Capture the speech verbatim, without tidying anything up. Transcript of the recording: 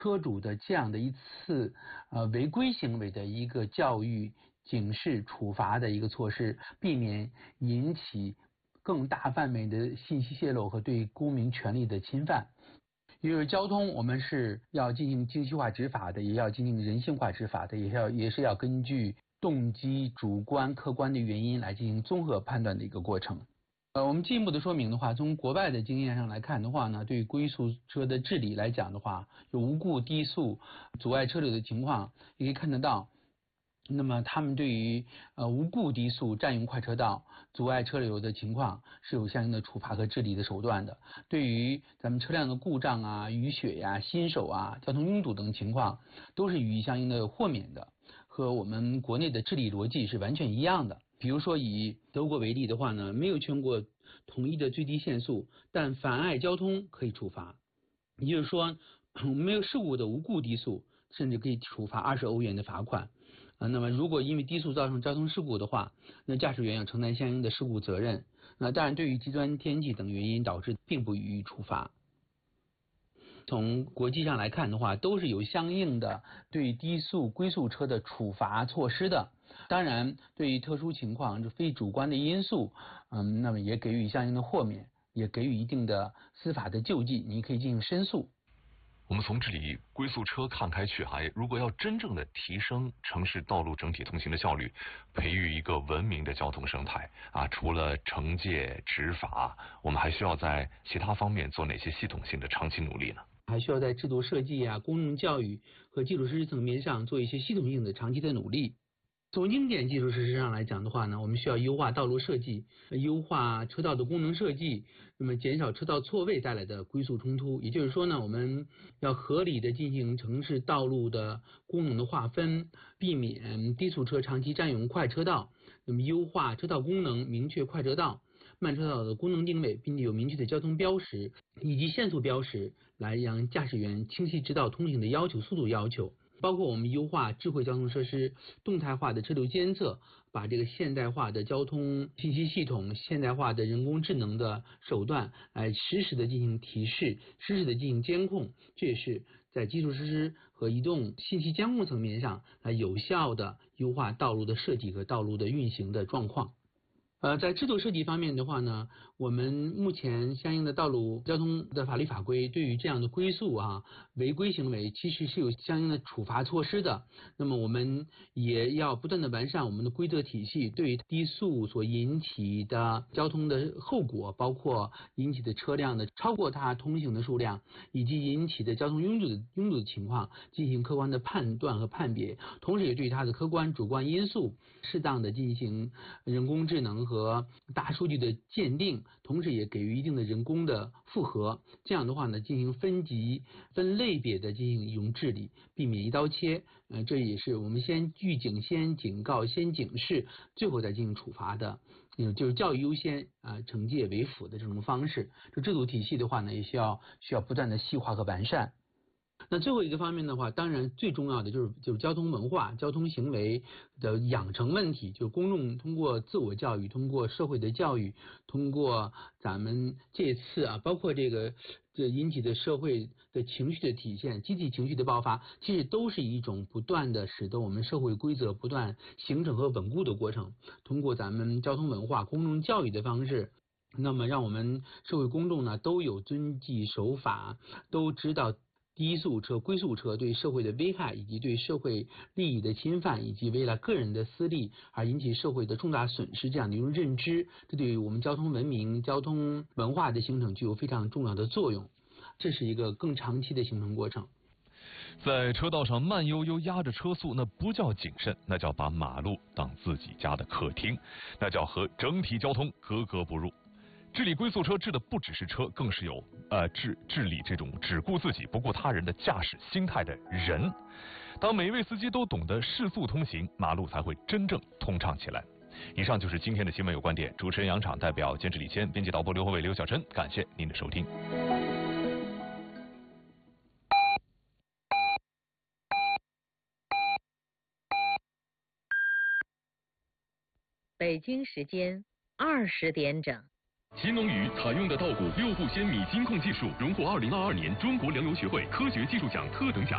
车主的这样的一次呃违规行为的一个教育、警示、处罚的一个措施，避免引起更大范围的信息泄露和对公民权利的侵犯。也就是交通，我们是要进行精细化执法的，也要进行人性化执法的，也要也是要根据动机、主观、客观的原因来进行综合判断的一个过程。呃，我们进一步的说明的话，从国外的经验上来看的话呢，对于龟速车的治理来讲的话，有无故低速阻碍车流的情况，也可以看得到。那么他们对于呃无故低速占用快车道阻碍车流的情况是有相应的处罚和治理的手段的。对于咱们车辆的故障啊、雨雪呀、新手啊、交通拥堵等情况，都是予以相应的豁免的，和我们国内的治理逻辑是完全一样的。比如说以德国为例的话呢，没有全国统一的最低限速，但妨碍交通可以处罚，也就是说没有事故的无故低速甚至可以处罚二十欧元的罚款。啊，那么如果因为低速造成交通事故的话，那驾驶员要承担相应的事故责任。那当然，对于极端天气等原因导致，并不予以处罚。从国际上来看的话，都是有相应的对低速龟速车的处罚措施的。当然，对于特殊情况、非主观的因素，嗯，那么也给予相应的豁免，也给予一定的司法的救济，你可以进行申诉。 我们从治理龟速车看开去哈，如果要真正的提升城市道路整体通行的效率，培育一个文明的交通生态啊，除了惩戒执法，我们还需要在其他方面做哪些系统性的长期努力呢？ 还需要在制度设计啊、公众教育和基础设施层面上做一些系统性的长期的努力。从硬件基础设施上来讲的话呢，我们需要优化道路设计，优化车道的功能设计，那么减少车道错位带来的龟速冲突。也就是说呢，我们要合理的进行城市道路的功能的划分，避免低速车长期占用快车道，那么优化车道功能，明确快车道、慢车道的功能定位，并且有明确的交通标识以及限速标识，来让驾驶员清晰知道通行的要求、速度要求。包括我们优化智慧交通设施、动态化的车流监测，把这个现代化的交通信息系统、现代化的人工智能的手段来实时的进行提示、实时的进行监控，这也是在基础设施和移动信息监控层面上来有效的优化道路的设计和道路的运行的状况。呃，在制度设计方面的话呢，我们目前相应的道路交通的法律法规对于这样的龟速啊违规行为其实是有相应的处罚措施的。那么我们也要不断的完善我们的规则体系，对于低速所引起的交通的后果，包括引起的车辆的超过它通行的数量，以及引起的交通拥堵的拥堵的情况进行客观的判断和判别，同时也对它的客观主观因素适当的进行人工智能和大数据的鉴定，同时也给予一定的人工的复核，这样的话呢，进行分级、分类别的进行一种治理，避免一刀切。呃，这也是我们先预警、先警告、先警示，最后再进行处罚的，嗯，就是教育优先啊、呃，惩戒为辅的这种方式。这制度体系的话呢，也需要需要不断的细化和完善。那最后一个方面的话，当然最重要的就是就是交通文化、交通行为的养成问题，就是公众通过自我教育、通过社会的教育、通过咱们这次啊，包括这个这引起的社会的情绪的体现、积极情绪的爆发，其实都是一种不断的使得我们社会规则不断形成和稳固的过程。通过咱们交通文化、公众教育的方式，那么让我们社会公众呢都有遵纪守法，都知道低速车、龟速车对社会的危害，以及对社会利益的侵犯，以及为了个人的私利而引起社会的重大损失这样的一种认知，这对于我们交通文明、交通文化的形成具有非常重要的作用。这是一个更长期的形成过程。 在车道上慢悠悠压着车速，那不叫谨慎，那叫把马路当自己家的客厅，那叫和整体交通格格不入。治理龟速车治的不只是车，更是有呃治治理这种只顾自己不顾他人的驾驶心态的人。当每一位司机都懂得适速通行，马路才会真正通畅起来。以上就是今天的新闻有观点，主持人杨昶，代表监制李谦，编辑导播刘宏伟、刘小晨，感谢您的收听。 北京时间二十点整。 新农语采用的稻谷六步鲜米金控技术荣获二零二二年中国粮油学会科学技术奖特等奖。